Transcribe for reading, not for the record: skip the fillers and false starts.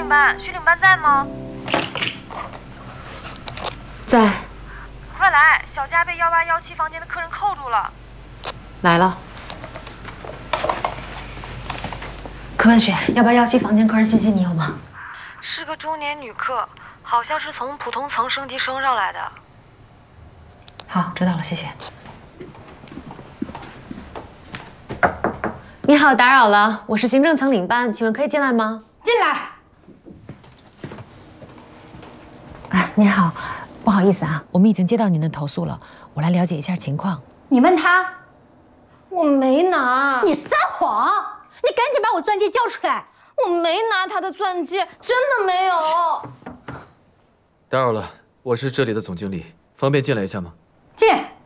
班，徐领班在吗？ 在。 快来，小佳被1817房间的客人扣住了。 来了。柯文雪，1817房间客人信息你有吗？ 是个中年女客，好像是从普通层升级升上来的。 好，知道了，谢谢。你好，打扰了，我是行政层领班，请问可以进来吗？ 进来。 啊，您好，不好意思啊，我们已经接到您的投诉了，我来了解一下情况。 你问他， 我没拿。 你撒谎！你赶紧把我钻戒交出来！ 我没拿他的钻戒，真的没有。 打扰了，我是这里的总经理，方便进来一下吗？ 进。